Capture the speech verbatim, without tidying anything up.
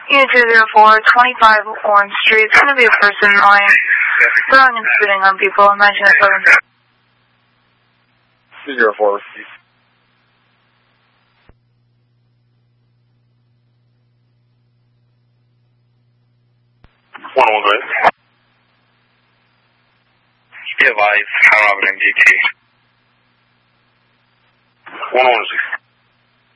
U two zero four, twenty-five Orange Street. It's going to be a person lying, throwing and spitting on people. Imagine that seven. two zero four. one one great. Device, I don't have an M D T. one one six.